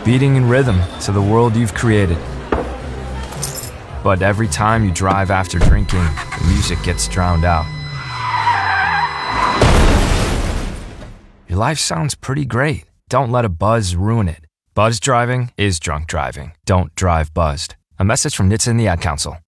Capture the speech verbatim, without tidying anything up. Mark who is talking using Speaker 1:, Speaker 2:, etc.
Speaker 1: beating in rhythm to the world you've created. But every time you drive after drinking, the music gets drowned out. Your life sounds pretty great. Don't let a buzz ruin it. Buzz driving is drunk driving. Don't drive buzzed. A message from N H T S A and the Ad Council.